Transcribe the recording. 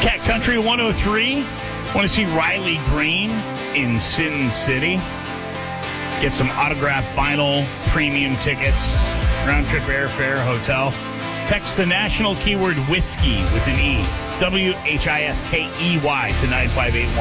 Cat Country 103. Want to see Riley Green in Sin City? Get some autographed vinyl, premium tickets, round-trip airfare, hotel. Text the national keyword whiskey with an E, WHISKEY to 95810.